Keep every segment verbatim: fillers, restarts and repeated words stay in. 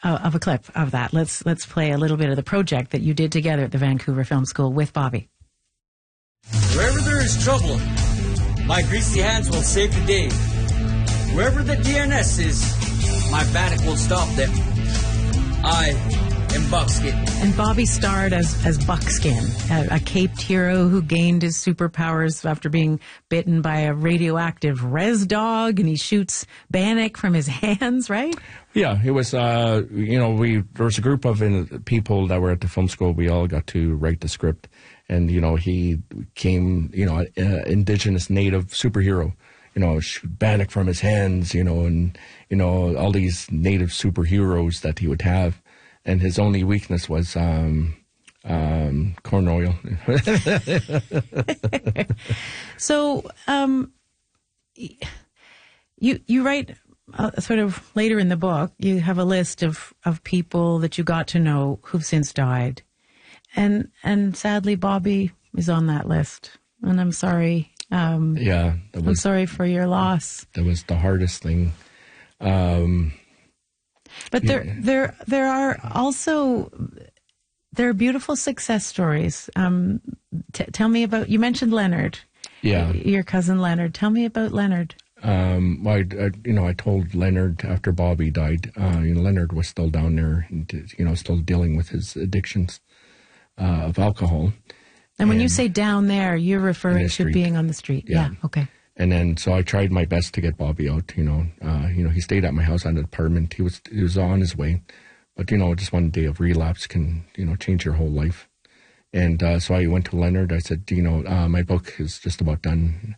uh, of a clip of that. Let's let's play a little bit of the project that you did together at the Vancouver Film School with Bobby. Wherever there is trouble, my greasy hands will save the day. Wherever the D N S is, my bannock will stop them. I am Buckskin. And Bobby starred as, as Buckskin, a, a caped hero who gained his superpowers after being bitten by a radioactive res dog, and he shoots Bannock from his hands, right? Yeah, it was, uh, you know, we there was a group of uh, people that were at the film school. We all got to write the script. And, you know, he came, you know, uh, indigenous native superhero, you know, shoot Bannock from his hands, you know, and, you know, all these native superheroes that he would have. And his only weakness was um, um, corn oil. So um, you you write uh, sort of later in the book, you have a list of, of people that you got to know who've since died. And and sadly, Bobby is on that list. And I'm sorry. Um, yeah. That was, I'm sorry for your loss. That was the hardest thing. Um, but there, yeah. there, there are also, there are beautiful success stories. Um, t- tell me about, you mentioned Leonard. Yeah. Your cousin Leonard. Tell me about Leonard. Um, well, I, I, you know, I told Leonard after Bobby died, uh, you know, Leonard was still down there, and, you know, still dealing with his addictions. Uh, of alcohol. And when and you say down there, you're referring to street. being on the street. Yeah. yeah. Okay. And then, so I tried my best to get Bobby out, you know. Uh, you know, he stayed at my house on an apartment. He was, he was on his way. But, you know, just one day of relapse can, you know, change your whole life. And uh, so I went to Leonard. I said, you know, uh, my book is just about done.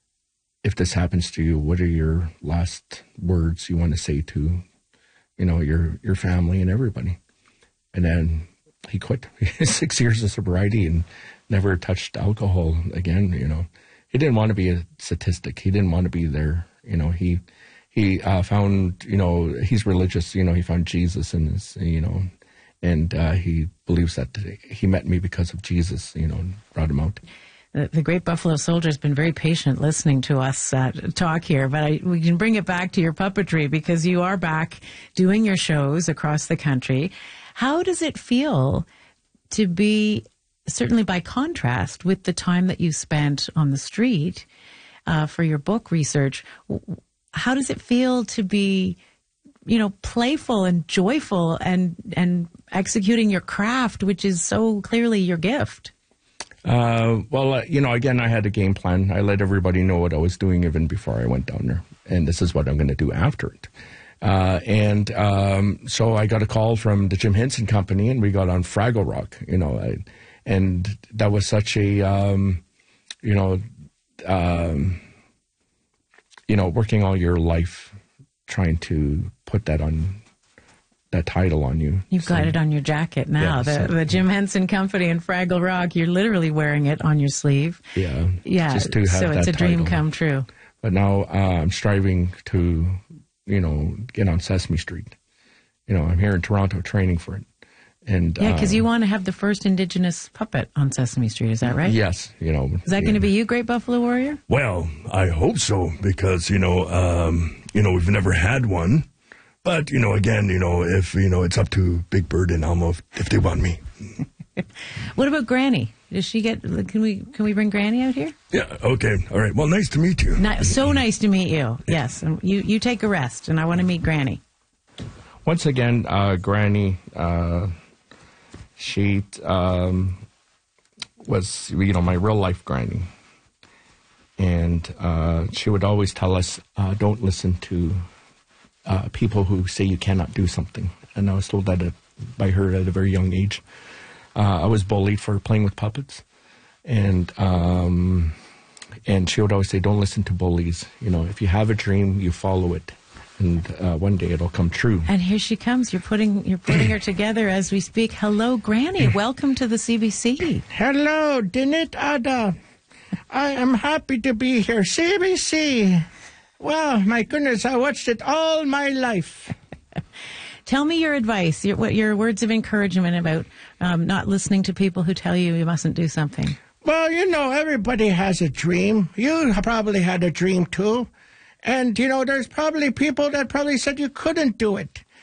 If this happens to you, what are your last words you want to say to, you know, your, your family and everybody? And then he quit. Six years of sobriety and never touched alcohol again, you know. He didn't want to be a statistic. He didn't want to be there. You know, he he uh, found, you know, he's religious. You know, he found Jesus in his, you know, and uh, he believes that he met me because of Jesus, you know, and brought him out. The, the Great Buffalo Soldier has been very patient listening to us uh, talk here, but I, we can bring it back to your puppetry because you are back doing your shows across the country. How does it feel to be, certainly by contrast with the time that you spent on the street uh, for your book research, how does it feel to be, you know, playful and joyful and, and executing your craft, which is so clearly your gift? Uh, well, uh, you know, again, I had a game plan. I let everybody know what I was doing even before I went down there. And this is what I'm going to do after it. Uh, and um, so I got a call from the Jim Henson Company, and we got on Fraggle Rock, you know, I, and that was such a, um, you know, um, you know, working all your life trying to put that on, that title on you. You've so, got it on your jacket now, yeah, the, so, the Jim Henson Company and Fraggle Rock. You're literally wearing it on your sleeve. Yeah. Yeah, just to have so it's that a dream title. come true. But now uh, I'm striving to, you know, get on Sesame Street. You know, I'm here in Toronto training for it. And yeah, because uh, you want to have the first Indigenous puppet on Sesame Street, is that right? Yes, you know. Is that yeah. going to be you, Great Buffalo Warrior? Well, I hope so, because, you know, um, you know, we've never had one. But, you know, again, you know, if, you know, it's up to Big Bird and Elmo if, if they want me. What about Granny? Does she get, can we can we bring Granny out here? Yeah, okay. All right. Well, nice to meet you. Ni- so nice to meet you. Yes. And you, you take a rest, and I want to meet Granny. Once again, uh, Granny, uh, she um, was, you know, my real-life Granny. And uh, she would always tell us, uh, don't listen to uh, people who say you cannot do something. And I was told that at, by her at a very young age. Uh, I was bullied for playing with puppets, and um, and she would always say, "Don't listen to bullies. You know, if you have a dream, you follow it, and uh, one day it'll come true." And here she comes. You're putting you're putting her together as we speak. Hello, Granny. Welcome to the C B C. Hello, Dinit Ada. I am happy to be here. C B C. Well, my goodness, I watched it all my life. Tell me your advice, your, what your words of encouragement about um, not listening to people who tell you you mustn't do something. Well, you know, everybody has a dream. You probably had a dream, too. And, you know, there's probably people that probably said you couldn't do it.